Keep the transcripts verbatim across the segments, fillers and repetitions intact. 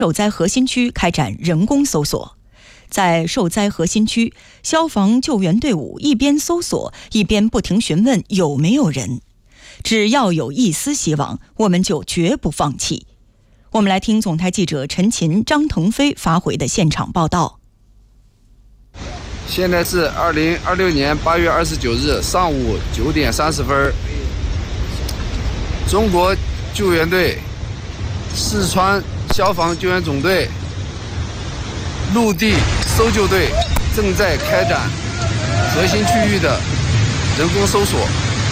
受灾核心区开展人工搜索。在受灾核心区，消防救援队伍一边搜索，一边不停询问有没有人。只要有一丝希望，我们就绝不放弃。我们来听总台记者陈琴、张腾飞发回的现场报道。 现在是二零二六年八月二十九日上午九点三十分，中国救援队、四川消防救援总队、陆地搜救队正在开展核心区域的人工搜索。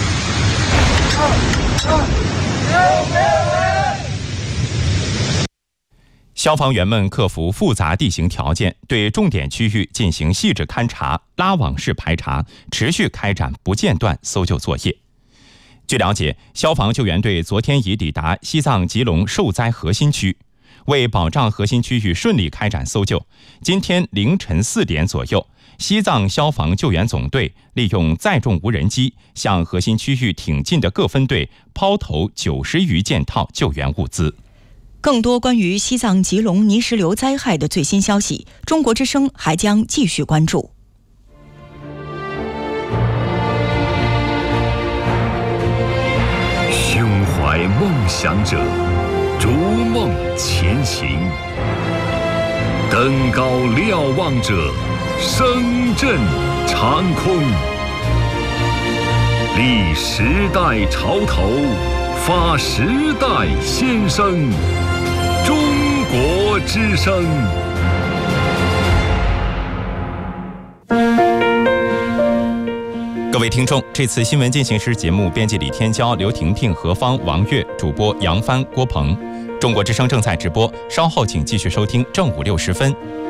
消防员们克服复杂地形条件，对重点区域进行细致勘察、拉网式排查，持续开展不间断搜救作业。据了解，消防救援队昨天已抵达西藏吉隆受灾核心区。为保障核心区域顺利开展搜救，今天凌晨四点左右，西藏消防救援总队利用载重无人机向核心区域挺进的各分队抛投九十余件套救援物资。 更多关于西藏吉隆泥石流灾害的最新消息，中国之声还将继续关注。 胸怀梦想者，逐梦前行，登高瞭望者，声震长空。立时代潮头，发时代先声。中国之声。 各位听众，这次新闻进行时节目编辑李天骄、刘婷婷、何芳、王悦，主播杨帆、郭鹏。中国之声正在直播，稍后请继续收听正午六时分。